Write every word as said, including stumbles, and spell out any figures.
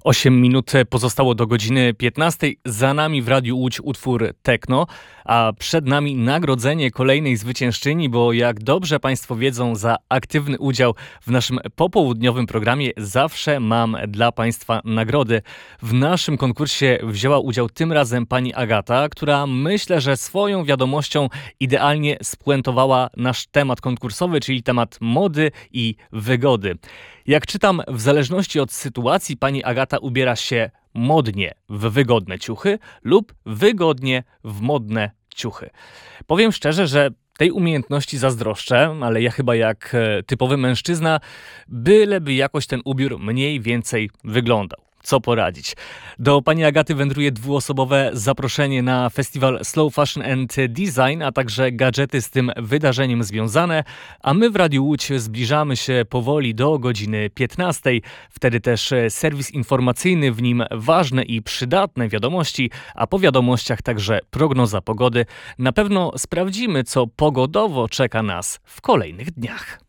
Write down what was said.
osiem minut pozostało do godziny piętnastej. Za nami w Radiu Łódź utwór Techno, a przed nami nagrodzenie kolejnej zwyciężczyni, bo jak dobrze Państwo wiedzą, za aktywny udział w naszym popołudniowym programie zawsze mam dla Państwa nagrody. W naszym konkursie wzięła udział tym razem pani Agata, która myślę, że swoją wiadomością idealnie spuentowała nasz temat konkursowy, czyli temat mody i wygody. Jak czytam, w zależności od sytuacji pani Agata ubiera się modnie w wygodne ciuchy lub wygodnie w modne ciuchy. Powiem szczerze, że tej umiejętności zazdroszczę, ale ja chyba jak typowy mężczyzna, byleby jakoś ten ubiór mniej więcej wyglądał. Co poradzić? Do pani Agaty wędruje dwuosobowe zaproszenie na festiwal Slow Fashion and Design, a także gadżety z tym wydarzeniem związane, a my w Radiu Łódź zbliżamy się powoli do godziny piętnastej. Wtedy też serwis informacyjny, w nim ważne i przydatne wiadomości, a po wiadomościach także prognoza pogody. Na pewno sprawdzimy, co pogodowo czeka nas w kolejnych dniach.